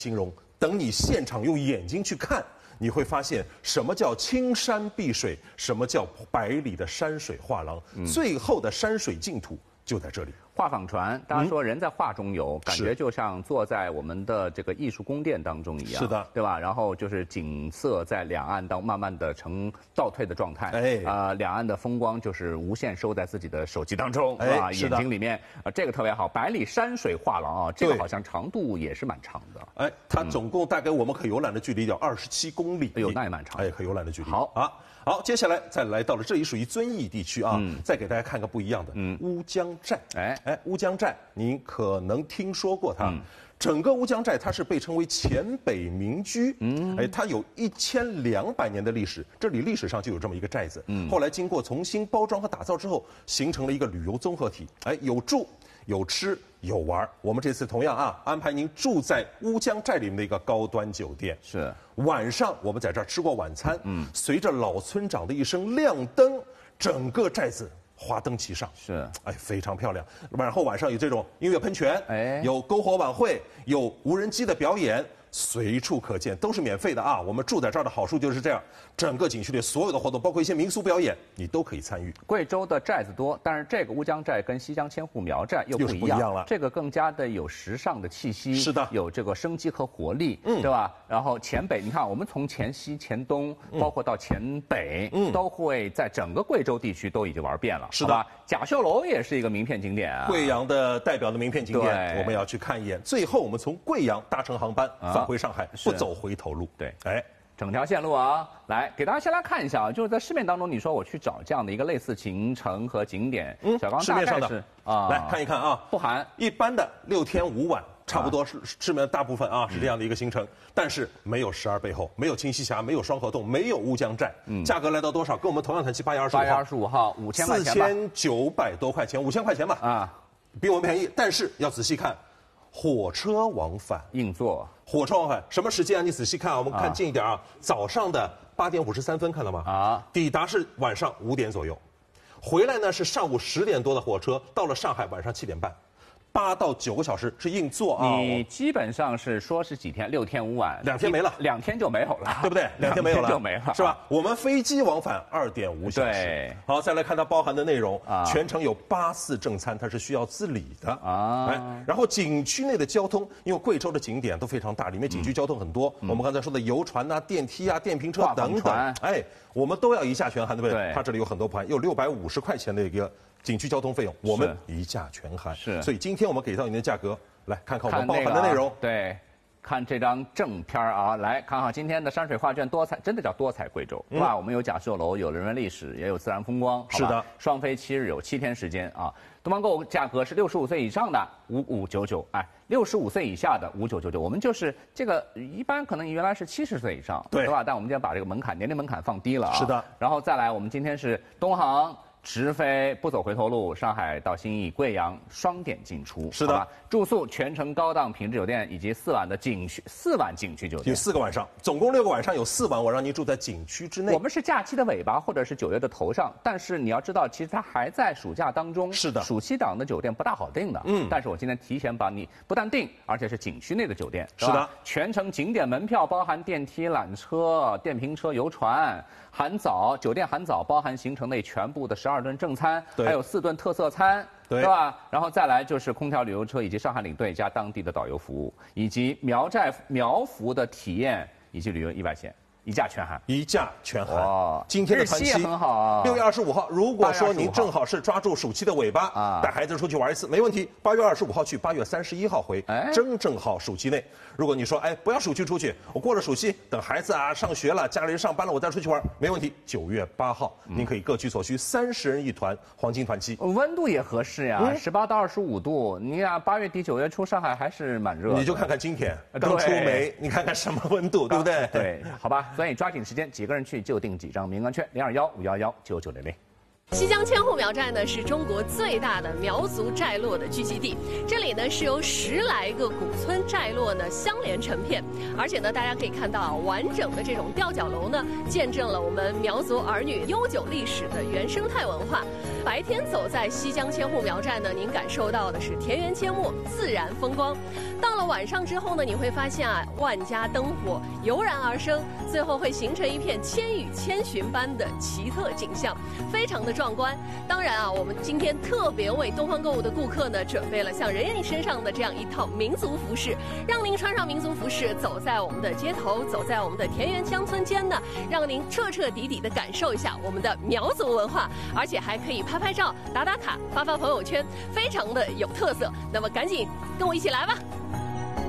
形容，等你现场用眼睛去看，你会发现什么叫青山碧水，什么叫百里的山水画廊，最后的山水净土就在这里。 画舫船，大家说人在画中游，感觉就像坐在我们的这个艺术宫殿当中一样， 是的， 对吧？然后就是景色在两岸当慢慢的呈倒退的状态，两岸的风光就是无限收在自己的手机当中，眼睛里面，这个特别好。百里山水画廊啊，这个好像长度也是蛮长的， 它总共大概我们可游览的距离叫27公里， 哎呦，那也蛮长， 可游览的距离。 好啊。 好，接下来再来到了这里属于遵义地区啊，再给大家看个不一样的，乌江寨。乌江寨，您可能听说过它。整个乌江寨它是被称为黔北民居，它有1200年的历史，这里历史上就有这么一个寨子，后来经过重新包装和打造之后，形成了一个旅游综合体，有住有吃有玩。我们这次同样安排您住在乌江寨里面的一个高端酒店，是晚上我们在这儿吃过晚餐，随着老村长的一声亮灯，整个寨子华灯齐上，是非常漂亮。然后晚上有这种音乐喷泉，有篝火晚会，有无人机的表演，随处可见，都是免费的啊。我们住在这儿的好处就是这样，整个景区里所有的活动，包括一些民俗表演，你都可以参与。 贵州的寨子多，但是这个乌江寨跟西江千户苗寨又不一样了。这个更加的有时尚的气息，是的，有这个生机和活力，对吧？然后黔北，你看我们从黔西、黔东，包括到黔北，都会在整个贵州地区都已经玩遍了，是吧？甲秀楼也是一个名片景点啊， 贵阳的代表的名片景点，我们要去看一眼。最后我们从贵阳搭乘航班返回上海，不走回头路。 对，整条线路啊，来给大家先来看一下，就是在市面当中，你说我去找这样的一个类似行程和景点，小刚市面上的来看一看啊， 不含一般的6天5晚，差不多是市面大部分是这样的一个行程，但是没有12背后，没有清溪峡，没有双河洞，没有乌江寨，价格来到多少？跟我们同样谈期8月25号 ，5000块钱吧 ，4900多块钱，5000块钱吧，比我们便宜，但是要仔细看。火车往返硬座， 火车往返什么时间啊？你仔细看啊，我们看近一点啊，早上的8点53分，看到吗？抵达是晚上5点左右，回来呢是上午10点多的火车，到了上海晚上7点半。8到9个小时是硬座啊！ 你基本上是说是几天？6天5晚 ，2天没了 ，2天就没有了， 对不对？2天没有了， 就没了， 是吧？我们飞机往返2.5小时。 对， 好，再来看它包含的内容全程有8次正餐，它是需要自理的然后景区内的交通，因为贵州的景点都非常大，里面景区交通很多。我们刚才说的游船电梯电瓶车等等，我们都要一价全含，对不对？它这里有很多盘，有650块钱的一个景区交通费用，我们一价全含。是，所以今天我们给到您的价格，来看看我们包含的内容。 对，看这张正片啊，来看看今天的山水画卷多彩，真的叫多彩贵州，是吧？我们有甲秀楼，有人文历史，也有自然风光， 是的。 双飞7日，有7天时间啊。东方购价格是65岁以上的5599，65岁以下的5999。我们就是这个一般可能原来是70岁以上，对吧？但我们今天把这个年龄门槛放低了啊。 是的。 然后再来，我们今天是东航。直飞不走回头路，上海到新义、贵阳双点进出，是的。住宿全程高档品质酒店，以及4晚景区酒店， 有4个晚上，总共6个晚上，有4晚我让您住在景区之内。 我们是假期的尾巴，或者是9月的头上，但是你要知道，其实它还在暑假当中。 是的， 暑期档的酒店不大好订的。但是我今天提前把你不但订，而且是景区内的酒店。 是的， 全程景点门票包含电梯、缆车、电瓶车、游船。含早酒店含早包含行程内全部的12顿正餐，还有4顿特色餐，对吧？然后再来就是空调旅游车以及上海领队加当地的导游服务，以及苗服的体验以及旅游意外险。一价全含， 一价全含。哇，今天的团期很好。 6月25号，如果说您正好是抓住暑期的尾巴，带孩子出去玩一次，没问题。8月25号去，8月31号回，正好暑期内。如果你说不要暑期出去，我过了暑期，等孩子上学了，家里人上班了，我再出去玩，没问题。9月8号，您可以各取所需，30人一团，黄金团期。 温度也合适呀，18到25度。你8月底9月初，上海还是蛮热的。 你就看看今天刚出梅，你看看什么温度，对不对？ 对，好吧。所以抓紧时间，几个人去就订几张名额券，021-511-9900。 西江千户苗寨呢是中国最大的苗族寨落的聚集地，这里呢是由10来个古村寨落呢相连成片，而且呢大家可以看到完整的这种吊脚楼呢，见证了我们苗族儿女悠久历史的原生态文化。 白天走在西江千户苗寨呢，您感受到的是田园阡陌、自然风光。到了晚上之后呢，你会发现啊，万家灯火油然而生，最后会形成一片千与千寻般的奇特景象，非常的壮观。当然啊，我们今天特别为东方购物的顾客呢，准备了像任任身上的这样一套民族服饰，让您穿上民族服饰，走在我们的街头，走在我们的田园乡村间呢，让您彻彻底底的感受一下我们的苗族文化，而且还可以拍拍照、打打卡、发发朋友圈，非常的有特色。那么赶紧跟我一起来吧！